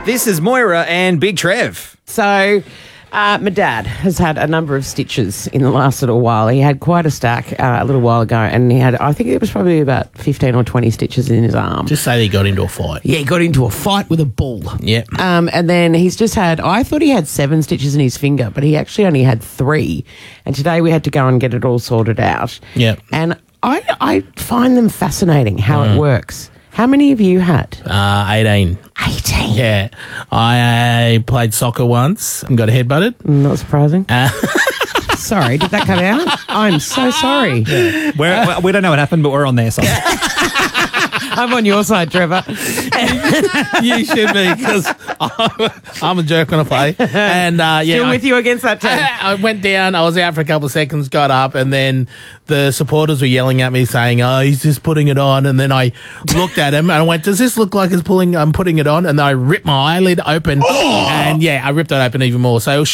This is Moira and Big Trev. So, my dad has had a number of stitches in the last little while. He had quite a stack a little while ago, and he had, I think it was probably about 15 or 20 stitches in his arm. Just say he got into a fight. Yeah, he got into a fight with a bull. Yeah. And then he's just had, I thought he had 7 stitches in his finger, but he actually only had 3. And today we had to go and get it all sorted out. Yeah. And I find them fascinating how it works. How many have you had? 18. 18. Yeah. I played soccer once and got headbutted. Not surprising. Sorry, did that come out? I'm so sorry. We don't know what happened, but we're on their side. I'm on your side, Trevor. You should be, because I'm a jerk when I play. And Still with you against that team. I went down. I was out for a couple of seconds, got up, and then the supporters were yelling at me saying, "Oh, he's just putting it on." And then I looked at him and I went, "Does this look like I'm putting it on?" And then I ripped my eyelid open, and I ripped it open even more. So